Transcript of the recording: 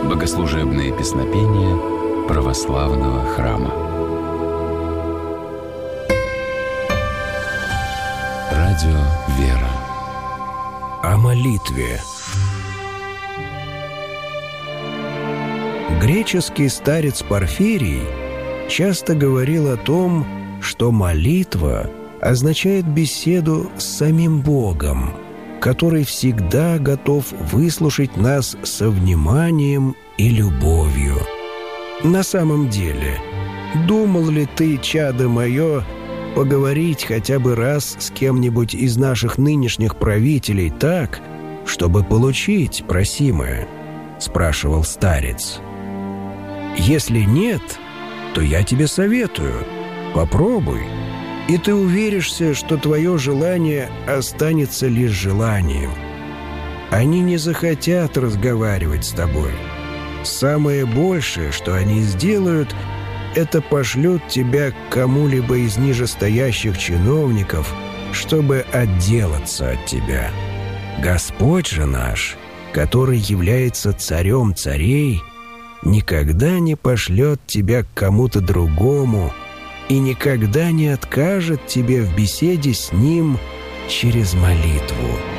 Богослужебные песнопения православного храма. Радио «Вера». О молитве. Греческий старец Порфирий часто говорил о том, что молитва означает беседу с самим Богом, который всегда готов выслушать нас со вниманием и любовью. На самом деле, думал ли ты, чадо мое, поговорить хотя бы раз с кем-нибудь из наших нынешних правителей так, чтобы получить просимое? Спрашивал старец. Если нет, то я тебе советую, попробуй, и ты уверишься, что твое желание останется лишь желанием. Они не захотят разговаривать с тобой. Самое большее, что они сделают, это пошлют тебя к кому-либо из нижестоящих чиновников, чтобы отделаться от тебя. Господь же наш, который является царем царей, никогда не пошлет тебя к кому-то другому и никогда не откажет тебе в беседе с Ним через молитву.